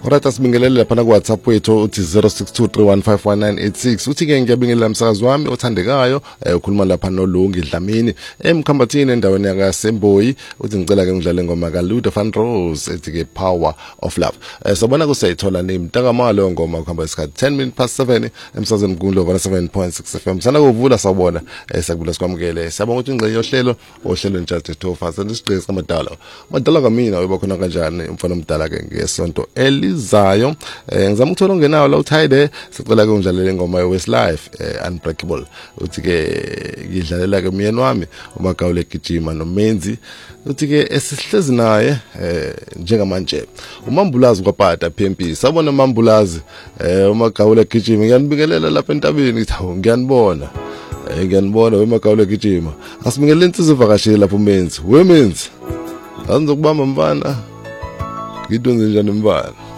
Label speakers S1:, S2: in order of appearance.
S1: Alright, asibingelele lapha ku WhatsApp wethu uthi 0623151986. Uthi ke ngiyabingelela umsakazi wami othandekayo ukhuluma lapha noLungi Dlamini eMkhambathini endaweni yaka Semboyi. Uthi ngicela ke ngidlale ngoma ka Ludo Van Rose ethi ke Power of Love. Sabona kusayithola nemntakamalo ngoma ukuhamba isikhathi 7:10 emsazweni mgulo 7.6 FM. Sana kuvula sawubona sakubula sikwamukele. Siyabonga ukuthi ingcenye yohlelo ohlelo njalo Thofa sesigcisa amadala kamina uba khona kanjani umfana omdala ke ngesonto elizayo. Ngizama ukuthola ungenayo la uthayide sicela ke ungidlalele ingoma ye Westlife Unbreakable. Uthi ke ngidlalela ke myeni wami uMagawule Gijima noMenzi. Uthi ke esihlezi naye njengamanje uMambulazi kwaPata PMP. Sabona uMambulazi uMagawule Gijima ngiyanibingelela lapha entabeni ngithi ngiyanibona. Ngiyanibona weMagawule Gijima. Asibingelele insizwe vakashile lapha uMenzi. Wemenzi. Azizokubamba mfana. Ngidonze njani mfana?